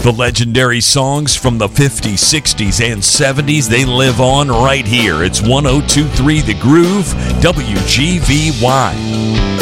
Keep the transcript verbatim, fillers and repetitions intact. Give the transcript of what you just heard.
The legendary songs from the fifties, sixties, and seventies, they live on right here. It's one oh two point three The Groove, W G V Y.